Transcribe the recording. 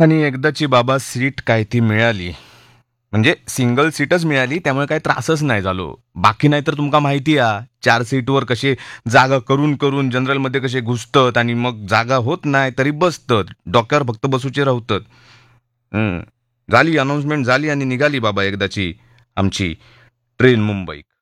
आणि एकदाची बाबा सीट काय ती मिळाली. म्हणजे सिंगल सीटच मिळाली, त्यामुळे काही त्रासच नाही झालो. बाकी नाही तर तुमका माहिती आ, 4 सीटवर कसे जागा करून करून जनरलमध्ये कसे घुसतात आणि मग जागा होत नाही तरी बसतात. डोक्यावर फक्त बसूचे राहतात. हं. झाली अनाउन्समेंट झाली आणि निघाली बाबा एकदाची आमची ट्रेन मुंबई.